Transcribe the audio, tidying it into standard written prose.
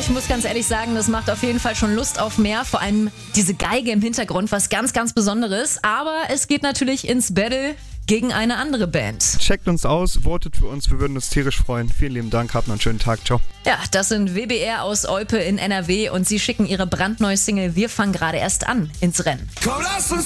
ich muss ganz ehrlich sagen, das macht auf jeden Fall schon Lust auf mehr. Vor allem diese Geige im Hintergrund, was ganz, ganz Besonderes. Aber es geht natürlich ins Battle gegen eine andere Band. Checkt uns aus, votet für uns, wir würden uns tierisch freuen. Vielen lieben Dank, habt noch einen schönen Tag, ciao. Ja, das sind WBR aus Olpe in NRW und sie schicken ihre brandneue Single Wir fangen gerade erst an ins Rennen. Komm, lass uns